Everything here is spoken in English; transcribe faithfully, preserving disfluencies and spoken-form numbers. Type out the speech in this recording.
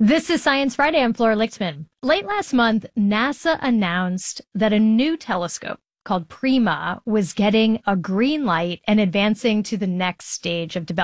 This is Science Friday. I'm Flora Lichtman. Late last month, NASA announced that a new telescope called PRIMA was getting a green light and advancing to the next stage of development.